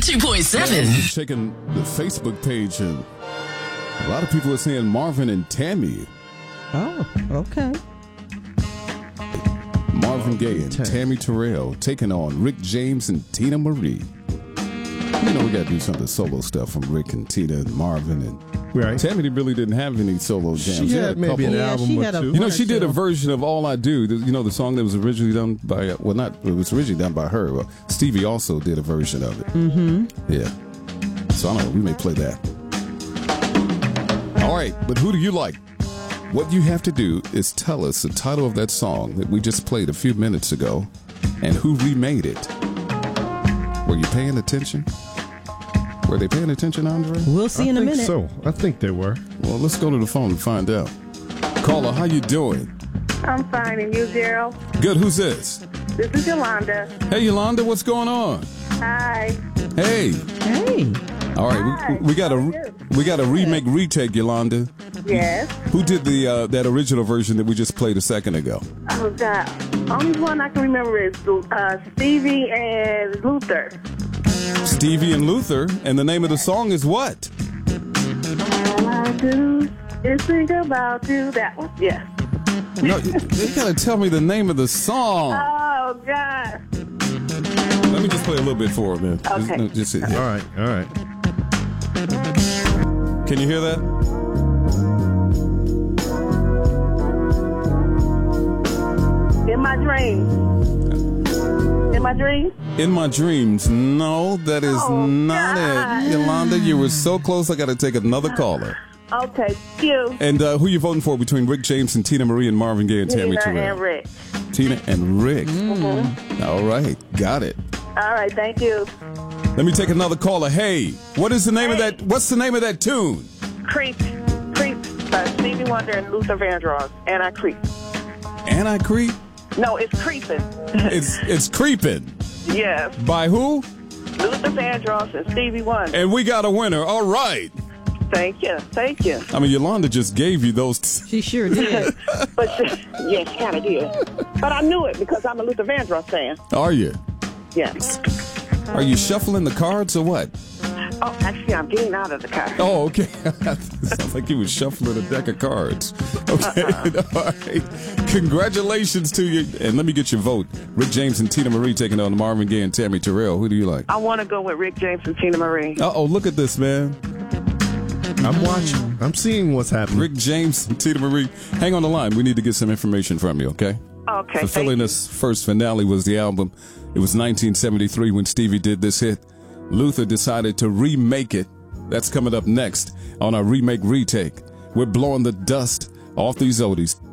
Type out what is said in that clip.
92.7. Just checking the Facebook page, and a lot of people are saying Marvin and Tammy. Oh, okay. Marvin Gaye and Tammy Terrell taking on Rick James and Tina Marie. You know, we got to do some of the solo stuff from Rick and Tina and Marvin. And Tammy really didn't have any solo jams. She had maybe an album or two. You know, she did a version of All I Do. You know, the song that was originally done by, it was originally done by her. But Stevie also did a version of it. Mm-hmm. Yeah. So I don't know, we may play that. All right, but who do you like? What you have to do is tell us the title of that song that we just played a few minutes ago and who remade it. Were you paying attention? Were they paying attention, Andre? We'll see in a minute. So I think they were. Well, let's go to the phone and find out. Caller, how you doing? I'm fine, and you, Gerald? Good. Who's this? This is Yolanda. Hey, Yolanda, what's going on? Hi. Hey. Hey. All right, Hi. we got a remake retake, Yolanda. Yes. Who did the that original version that we just played a second ago? Oh, God. Only one I can remember is Stevie and Luther. Stevie and Luther, and the name of the song is what? All I do is think about you. That one? Yes. No, you gotta tell me the name of the song. Oh, God. Let me just play a little bit for her, man. Okay. Just sit here. All right. Can you hear that? In my dreams. In my dreams? In my dreams. No, that is not God. it. Yolanda, you were so close, I gotta take another caller. Okay, thank you. And who you voting for between Rick James and Tina Marie and Marvin Gaye and Tammy Tina Terrell? and Rick. Tina and Rick. Mm-hmm. All right, got it. All right, thank you. Let me take another caller. Hey, what is the name of that? What's the name of that tune? Creep. Stevie Wonder and Luther Vandross. And I creep. And I creep? No, it's creeping. It's creeping. Yes. By who? Luther Vandross and Stevie Wonder. And we got a winner. All right. Thank you. I mean, Yolanda just gave you those. She sure did. But she kind of did. But I knew it because I'm a Luther Vandross fan. Are you? Yes. Are you shuffling the cards or what? Oh, actually, I'm getting out of the car. Oh, okay. Sounds like you was shuffling a deck of cards. Okay. All right. Congratulations to you. And let me get your vote. Rick James and Tina Marie taking on Marvin Gaye and Tammy Terrell. Who do you like? I want to go with Rick James and Tina Marie. Uh-oh, look at this, man. I'm watching. I'm seeing what's happening. Rick James and Tina Marie. Hang on the line. We need to get some information from you, okay? Okay. Fulfilling this first finale was the album. It was 1973 when Stevie did this hit. Luther decided to remake it. That's coming up next on our remake retake. We're blowing the dust off these oldies.